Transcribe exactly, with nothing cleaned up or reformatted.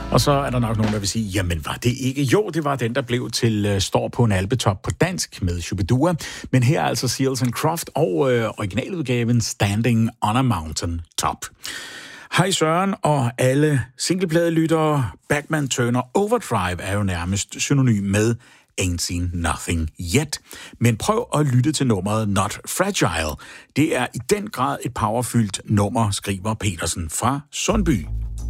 Og så er der nok nogen, der vil sige, jamen var det ikke? Jo, det var den, der blev til uh, Står på en alpetop på dansk med Shubidua. Men her er altså Seals and Croft og uh, originaludgaven Standing on a Mountain Top. Hej Søren og alle singleplade-lyttere. Bachman Turner Overdrive er jo nærmest synonym med Ain't Seen Nothing Yet. Men prøv at lytte til nummeret Not Fragile. Det er i den grad et powerfyldt nummer, skriver Petersen fra Sundby.